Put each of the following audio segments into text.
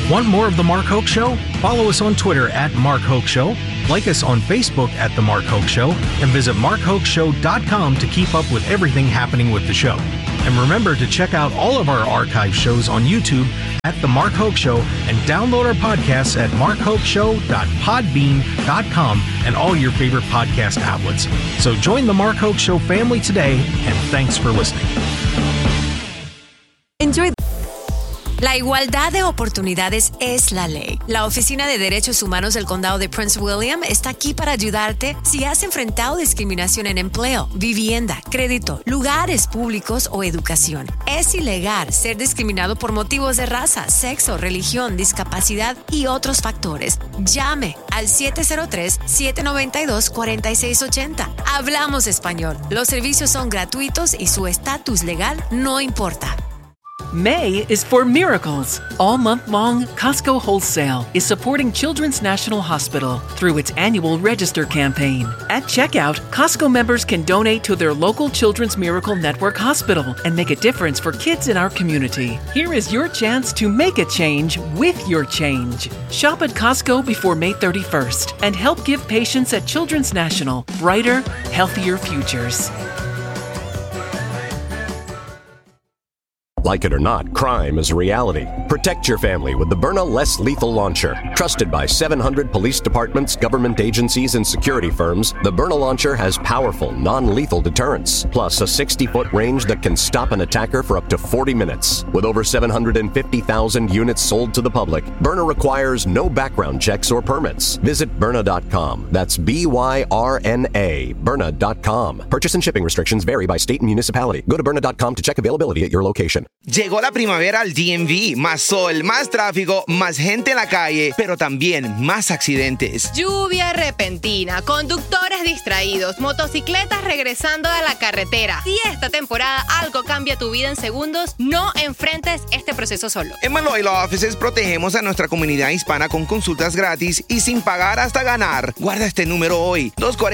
Want more of The Mark Hoke Show? Follow us on Twitter at Mark Hoke Show, like us on Facebook at The Mark Hoke Show, and visit markhokeshow.com to keep up with everything happening with the show. And remember to check out all of our archive shows on YouTube at The Mark Hoke Show and download our podcasts at markhokeshow.podbean.com and all your favorite podcast outlets. So join The Mark Hoke Show family today, and thanks for listening. Enjoy. La igualdad de oportunidades es la ley. La Oficina de Derechos Humanos del Condado de Prince William está aquí para ayudarte si has enfrentado discriminación en empleo, vivienda, crédito, lugares públicos o educación. Es ilegal ser discriminado por motivos de raza, sexo, religión, discapacidad y otros factores. Llame al 703-792-4680. Hablamos español. Los servicios son gratuitos y su estatus legal no importa. May is for miracles. All month long, Costco Wholesale is supporting Children's National Hospital through its annual Register campaign. At checkout, Costco members can donate to their local Children's Miracle Network hospital and make a difference for kids in our community. Here is your chance to make a change with your change. Shop at Costco before May 31st and help give patients at Children's National brighter, healthier futures. Like it or not, crime is a reality. Protect your family with the Byrna Less Lethal Launcher. Trusted by 700 police departments, government agencies, and security firms, the Byrna Launcher has powerful, non-lethal deterrence, plus a 60-foot range that can stop an attacker for up to 40 minutes. With over 750,000 units sold to the public, Byrna requires no background checks or permits. Visit Byrna.com. That's B-Y-R-N-A, Byrna.com. Purchase and shipping restrictions vary by state and municipality. Go to Byrna.com to check availability at your location. Llegó la primavera al DMV. Más sol, más tráfico, más gente en la calle, pero también más accidentes. Lluvia repentina, conductores distraídos, motocicletas regresando a la carretera. Si esta temporada algo cambia tu vida en segundos, no enfrentes este proceso solo. En Maloy Law Offices protegemos a nuestra comunidad hispana con consultas gratis y sin pagar hasta ganar. Guarda este número hoy,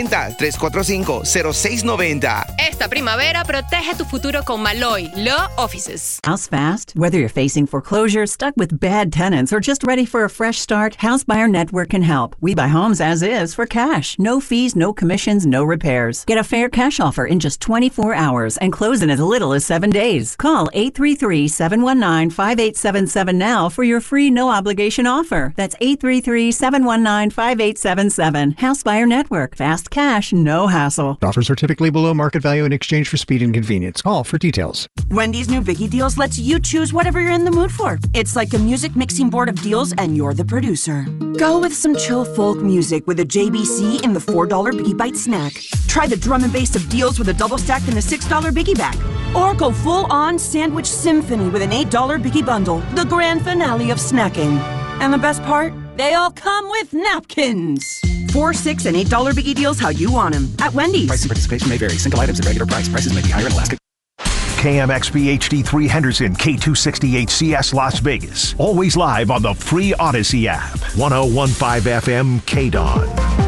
240-345-0690. Esta primavera protege tu futuro con Maloy Law Offices. House fast? Whether you're facing foreclosure, stuck with bad tenants, or just ready for a fresh start, House Buyer Network can help. We buy homes as is for cash. No fees, no commissions, no repairs. Get a fair cash offer in just 24 hours and close in as little as 7 days. Call 833-719-5877 now for your free no-obligation offer. That's 833-719-5877. House Buyer Network. Fast cash, no hassle. Offers are typically below market value in exchange for speed and convenience. Call for details. Wendy's new Biggie Deals lets you choose whatever you're in the mood for. It's like a music mixing board of deals and you're the producer. Go with some chill folk music with a JBC in the $4 Biggie Bite snack. Try the drum and bass of deals with a double stack in the $6 Biggie Bag. Or go full-on sandwich symphony with an $8 Biggie Bundle, the grand finale of snacking. And the best part? They all come with napkins. $4, $6, and $8 Biggie Deals how you want them at Wendy's. Price and participation may vary. Single items at regular price. Prices may be higher in Alaska. KMXP HD3 Henderson, K268CS Las Vegas. Always live on the free Odyssey app. 1015 FM KDON.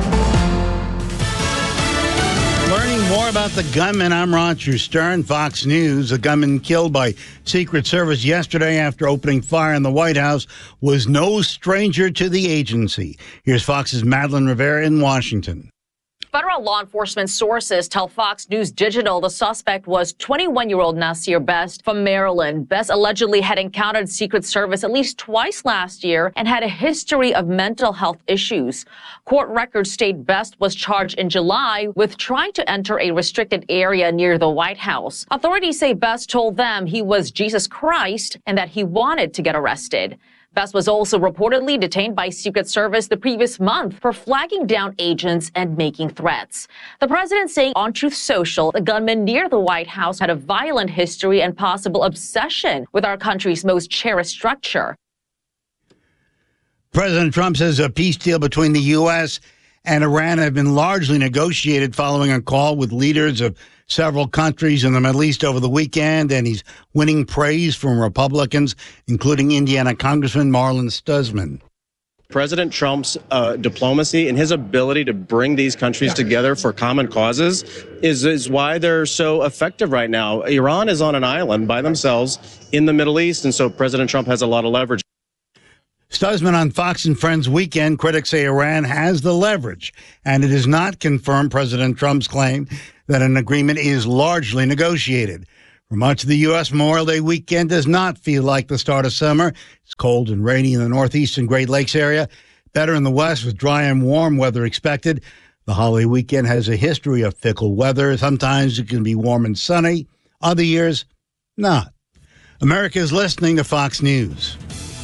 Learning more about the gunman, I'm Roger Stern, Fox News. A gunman killed by Secret Service yesterday after opening fire in the White House was no stranger to the agency. Here's Fox's Madeline Rivera in Washington. Federal law enforcement sources tell Fox News Digital the suspect was 21-year-old Nasir Best from Maryland. Best allegedly had encountered Secret Service at least twice last year and had a history of mental health issues. Court records state Best was charged in July with trying to enter a restricted area near the White House. Authorities say Best told them he was Jesus Christ and that he wanted to get arrested. Best was also reportedly detained by Secret Service the previous month for flagging down agents and making threats. The president saying on Truth Social, the gunman near the White House had a violent history and possible obsession with our country's most cherished structure. President Trump says a peace deal between the U.S. and Iran have been largely negotiated following a call with leaders of several countries in the Middle East over the weekend, and he's winning praise from Republicans, including Indiana Congressman Marlin Stutzman. President Trump's diplomacy and his ability to bring these countries together for common causes is why they're so effective right now. Iran is on an island by themselves in the Middle East, and so President Trump has a lot of leverage. Stutzman on Fox and Friends Weekend, critics say Iran has the leverage, and it does not confirm President Trump's claim that an agreement is largely negotiated. For much of the U.S., Memorial Day weekend does not feel like the start of summer. It's cold and rainy in the northeast and Great Lakes area. Better in the west with dry and warm weather expected. The holiday weekend has a history of fickle weather. Sometimes it can be warm and sunny. Other years, not. America is listening to Fox News.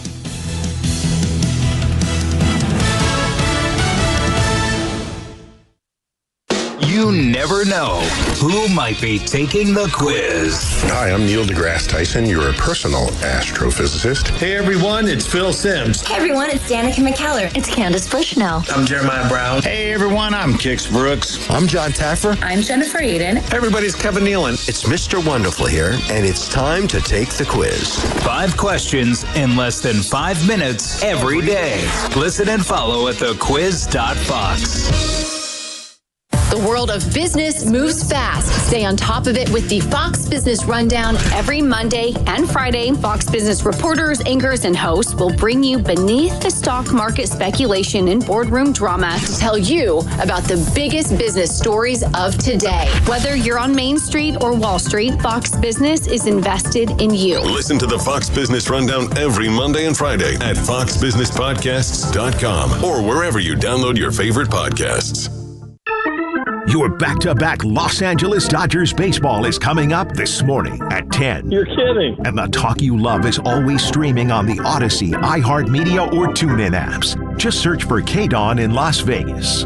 You never know who might be taking the quiz. Hi, I'm Neil deGrasse Tyson, your personal astrophysicist. Hey everyone, it's Phil Simms. Hey everyone, it's Danica McKellar. It's Candace Bushnell. I'm Jeremiah Brown. Hey everyone, I'm Kix Brooks. I'm John Taffer. I'm Jennifer Aiden. Hey everybody, it's Kevin Nealon. It's Mr. Wonderful here, and it's time to take the quiz. 5 questions in less than 5 minutes every day. Listen and follow at thequiz.fox. The world of business moves fast. Stay on top of it with the Fox Business Rundown every Monday and Friday. Fox Business reporters, anchors, and hosts will bring you beneath the stock market speculation and boardroom drama to tell you about the biggest business stories of today. Whether you're on Main Street or Wall Street, Fox Business is invested in you. Listen to the Fox Business Rundown every Monday and Friday at foxbusinesspodcasts.com or wherever you download your favorite podcasts. Your back-to-back Los Angeles Dodgers baseball is coming up this morning at 10. You're kidding. And the talk you love is always streaming on the Odyssey, iHeartMedia, or TuneIn apps. Just search for KDAWN in Las Vegas.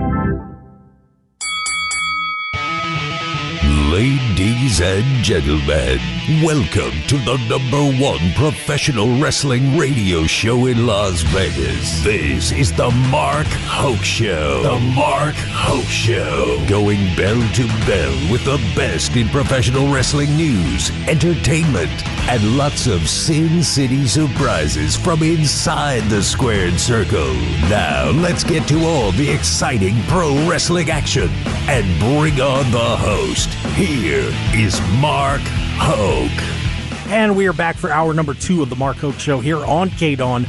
Ladies and gentlemen, welcome to the #1 professional wrestling radio show in Las Vegas. This is the Mark Hoke Show. The Mark Hoke Show. Going bell to bell with the best in professional wrestling news, entertainment, and lots of Sin City surprises from inside the squared circle. Now, let's get to all the exciting pro wrestling action and bring on the host. Here is Mark Hoke. And we are back for hour number 2 of the Mark Hoke Show here on KDAWN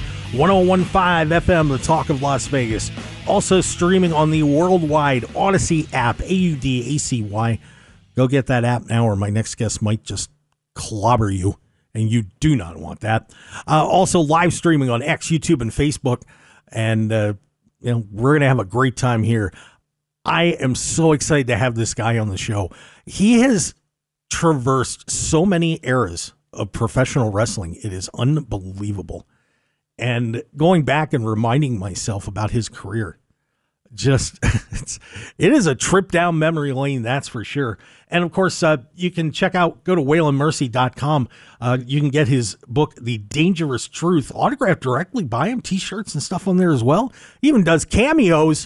101.5 FM, the talk of Las Vegas. Also streaming on the worldwide Odyssey app, AUDACY. Go get that app now or my next guest might just clobber you, and you do not want that. Also live streaming on X, YouTube, and Facebook. And we're going to have a great time here. I am so excited to have this guy on the show. He has traversed so many eras of professional wrestling. It is unbelievable. And going back and reminding myself about his career, it is a trip down memory lane, that's for sure. And of course, you can go to WaylandMercy.com. You can get his book, The Dangerous Truth, autographed directly by him, t-shirts and stuff on there as well. He even does cameos.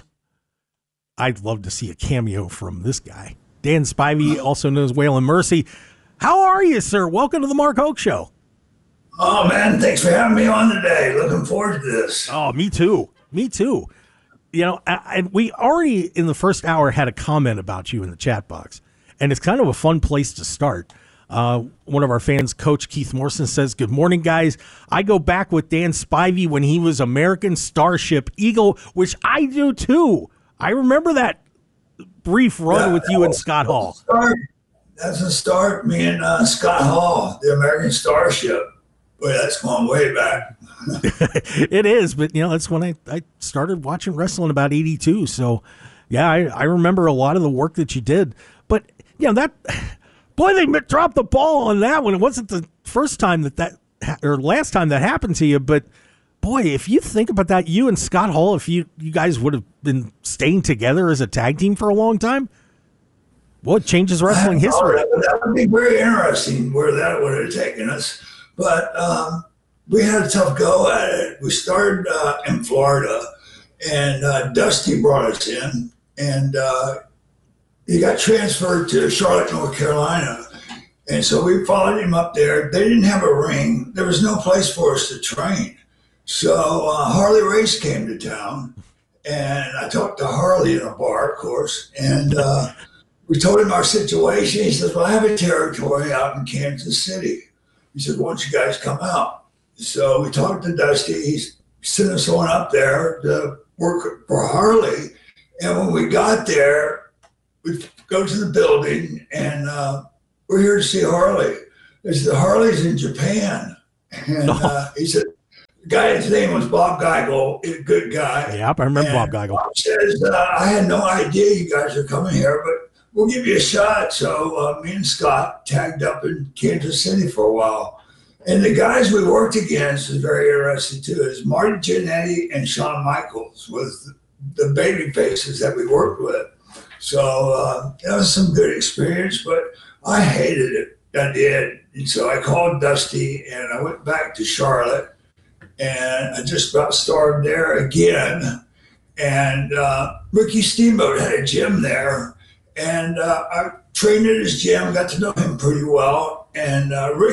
I'd love to see a cameo from this guy. Dan Spivey, also known as Wayland Mercy. How are you, sir? Welcome to the Mark Hoke Show. Oh, man, thanks for having me on today. Looking forward to this. Oh, me too. Me too. And we already in the first hour had a comment about you in the chat box, and it's kind of a fun place to start. One of our fans, Coach Keith Morrison, says, "Good morning, guys. I go back with Dan Spivey when he was American Starship Eagle," which I do too. I remember that brief run with you and Scott Hall. That's a start. Me and Scott Hall, the American Starship. Boy, that's going way back. It is, but that's when I started watching wrestling about 82. So, yeah, I remember a lot of the work that you did. But they dropped the ball on that one. It wasn't the first time or last time that happened to you, but. Boy, if you think about that, you and Scott Hall, if you guys would have been staying together as a tag team for a long time, well, it changes wrestling history. That would be very interesting where that would have taken us. But we had a tough go at it. We started in Florida, and Dusty brought us in, and he got transferred to Charlotte, North Carolina. And so we followed him up there. They didn't have a ring. There was no place for us to train. So Harley Race came to town, and I talked to Harley in a bar, of course, and we told him our situation. He says, well, I have a territory out in Kansas City. He said, why don't you guys come out? So we talked to Dusty. He sent us on up there to work for Harley. And when we got there, we'd go to the building and we're here to see Harley. They said, Harley's in Japan. And he said, the guy's name was Bob Geigel, a good guy. Yep, I remember Bob Geigel. Bob says, I had no idea you guys are coming here, but we'll give you a shot. So me and Scott tagged up in Kansas City for a while. And the guys we worked against is very interesting too, is Marty Jannetty and Shawn Michaels was the baby faces that we worked with. So that was some good experience, but I hated it. I did. And so I called Dusty and I went back to Charlotte and I just about started there again. And Ricky Steamboat had a gym there and I trained at his gym, got to know him pretty well. And Ricky